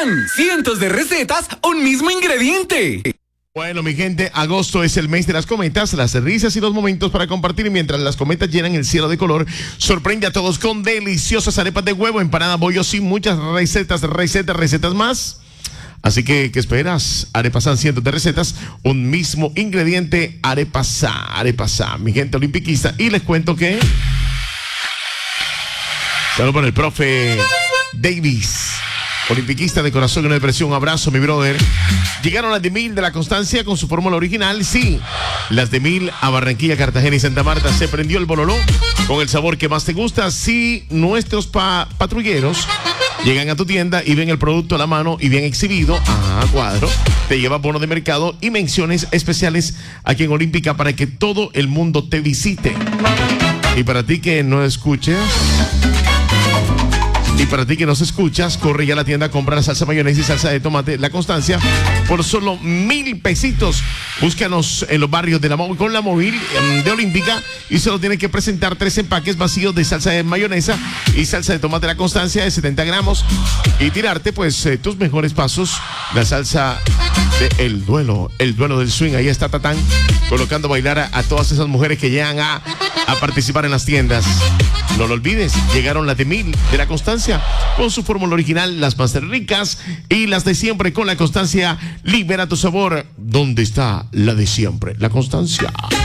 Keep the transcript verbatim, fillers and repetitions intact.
corazón. Cientos de recetas, un mismo ingrediente. Bueno, mi gente, agosto es el mes de las cometas, las risas y los momentos para compartir. Y mientras las cometas llenan el cielo de color, sorprende a todos con deliciosas arepas de huevo, empanada, bollos y muchas recetas, recetas, recetas más. Así que, ¿qué esperas? Arepasan cientos de recetas, un mismo ingrediente, arepasá, arepasá, mi gente olimpiquista. Y les cuento que... Saludos para el profe Davis, olimpiquista de corazón y no de presión. Un abrazo, mi brother. Llegaron las de mil de la Constancia con su fórmula original. Sí, las de mil a Barranquilla, Cartagena y Santa Marta. Se prendió el bololó con el sabor que más te gusta. Sí, nuestros pa patrulleros llegan a tu tienda y ven el producto a la mano y bien exhibido. Ah, cuadro. Te lleva bono de mercado y menciones especiales aquí en Olímpica para que todo el mundo te visite. Y para ti que no escuches... Y para ti que nos escuchas, corre ya a la tienda a comprar la salsa mayonesa y salsa de tomate La Constancia por solo mil pesitos. Búscanos en los barrios de la con la móvil de Olímpica y solo tienes que presentar tres empaques vacíos de salsa de mayonesa y salsa de tomate La Constancia de setenta gramos y tirarte pues eh, tus mejores pasos. La salsa de El Duelo, el duelo del swing. Ahí está Tatán colocando a bailar a, a todas esas mujeres que llegan a, a participar en las tiendas. No lo olvides, llegaron las de mil de La Constancia con su fórmula original, las más ricas y las de siempre con La Constancia. Libera tu sabor. ¿Dónde está la de siempre? La Constancia.